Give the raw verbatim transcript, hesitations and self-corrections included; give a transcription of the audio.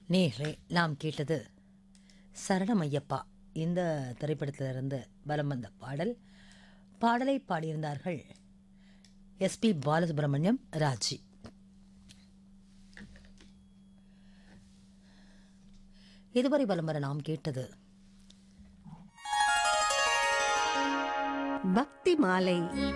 நேர்களே, நாம் கேட்டது சரணமையப்பா இந்த திரைப்படத்திலிருந்து வலம் வந்த பாடல். பாடலை பாடியிருந்தார்கள் எஸ்பி பாலசுப்ரமணியம், ராஜி. இதுவரை வலம் வர நாம் கேட்டது பக்தி மாலை.